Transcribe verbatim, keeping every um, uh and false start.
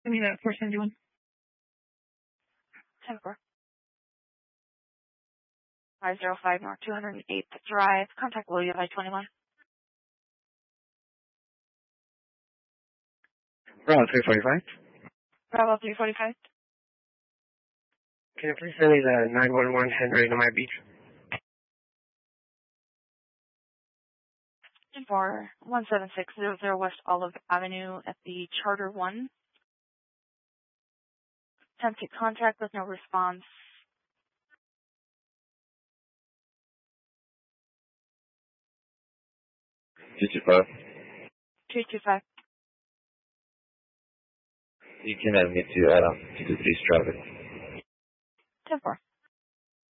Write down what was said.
Give me that four seventy-one. ten four. five oh five North two oh eighth Drive. Contact William I twenty-one. Bravo three forty-five. Bravo three forty-five. Can you please send me the nine one one Henry to my beach? ten four one seven six zero zero West Olive Avenue at the Charter one. Attempted contact with no response. two two five. two two five. You can admit to Adam to the police traffic. ten four.